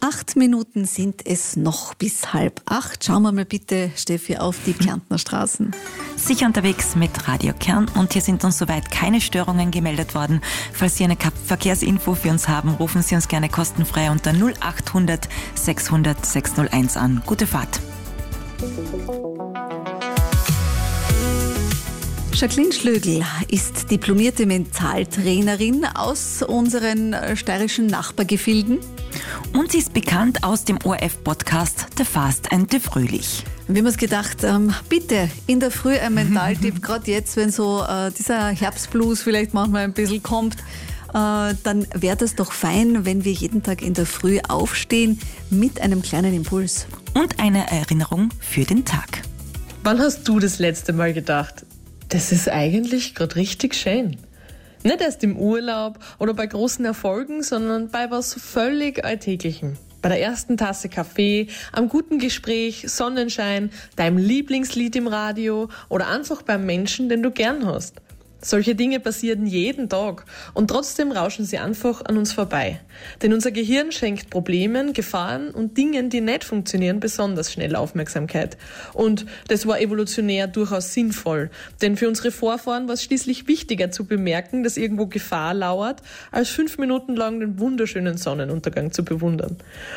8 Minuten sind es noch bis 7:30. Schauen wir mal bitte, Steffi, auf die Kärntner Straßen. Sicher unterwegs mit Radio Kärn und hier sind uns soweit keine Störungen gemeldet worden. Falls Sie eine Verkehrsinfo für uns haben, rufen Sie uns gerne kostenfrei unter 0800 600 601 an. Gute Fahrt. Jacqueline Schlögl ist diplomierte Mentaltrainerin aus unseren steirischen Nachbargefilden. Und sie ist bekannt aus dem ORF-Podcast The Fast and the Fröhlich. Wir haben uns gedacht, bitte in der Früh ein Mentaltipp, gerade jetzt, wenn so dieser Herbstblues vielleicht manchmal ein bisschen kommt, dann wäre das doch fein, wenn wir jeden Tag in der Früh aufstehen mit einem kleinen Impuls. Und eine Erinnerung für den Tag. Wann hast du das letzte Mal gedacht, das ist eigentlich gerade richtig schön? Nicht erst im Urlaub oder bei großen Erfolgen, sondern bei was völlig Alltäglichem. Bei der ersten Tasse Kaffee, am guten Gespräch, Sonnenschein, deinem Lieblingslied im Radio oder einfach beim Menschen, den du gern hast. Solche Dinge passieren jeden Tag und trotzdem rauschen sie einfach an uns vorbei. Denn unser Gehirn schenkt Problemen, Gefahren und Dingen, die nicht funktionieren, besonders schnell Aufmerksamkeit. Und das war evolutionär durchaus sinnvoll. Denn für unsere Vorfahren war es schließlich wichtiger zu bemerken, dass irgendwo Gefahr lauert, als 5 Minuten lang den wunderschönen Sonnenuntergang zu bewundern.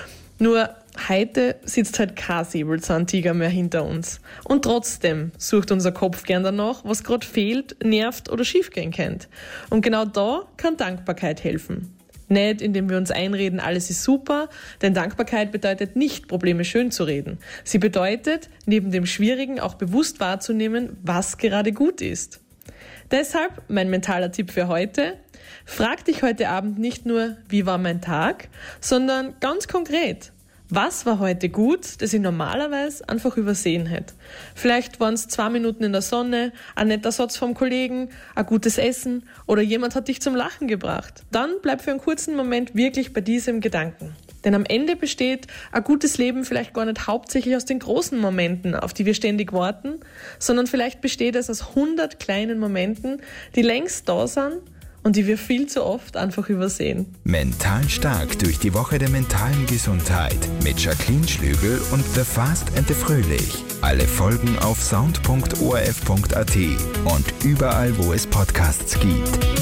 Nur heute sitzt halt kein Säbelzahntiger mehr hinter uns. Und trotzdem sucht unser Kopf gern danach, was gerade fehlt, nervt oder schiefgehen könnte. Und genau da kann Dankbarkeit helfen. Nicht, indem wir uns einreden, alles ist super, denn Dankbarkeit bedeutet nicht, Probleme schön zu reden. Sie bedeutet, neben dem Schwierigen auch bewusst wahrzunehmen, was gerade gut ist. Deshalb mein mentaler Tipp für heute: Frag dich heute Abend nicht nur, wie war mein Tag, sondern ganz konkret, was war heute gut, das ich normalerweise einfach übersehen hätte. Vielleicht waren es 2 Minuten in der Sonne, ein netter Satz vom Kollegen, ein gutes Essen oder jemand hat dich zum Lachen gebracht. Dann bleib für einen kurzen Moment wirklich bei diesem Gedanken. Denn am Ende besteht ein gutes Leben vielleicht gar nicht hauptsächlich aus den großen Momenten, auf die wir ständig warten, sondern vielleicht besteht es aus 100 kleinen Momenten, die längst da sind und die wir viel zu oft einfach übersehen. Mental stark durch die Woche der mentalen Gesundheit mit Jacqueline Schlögl und The Fast and the Fröhlich. Alle Folgen auf sound.orf.at und überall, wo es Podcasts gibt.